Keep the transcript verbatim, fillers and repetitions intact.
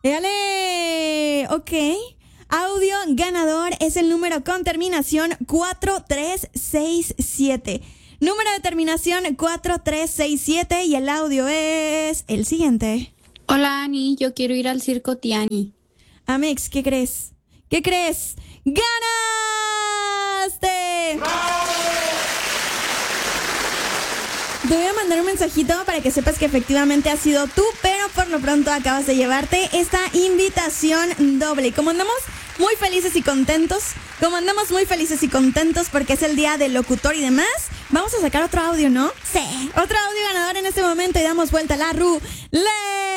¡Éale! Ok. Audio ganador es el número con terminación cuatro tres seis siete. Número de terminación cuatro tres seis siete y el audio es el siguiente. Hola, Ani, yo quiero ir al circo Tiani. Amix, ¿qué crees? ¿Qué crees? ¡Ganaste! Te voy a mandar un mensajito para que sepas que efectivamente has sido tú, pero por lo pronto acabas de llevarte esta invitación doble. Y como andamos muy felices y contentos, como andamos muy felices y contentos porque es el día del locutor y demás, vamos a sacar otro audio, ¿no? Sí. Otro audio ganador en este momento y damos vuelta a la ruleta.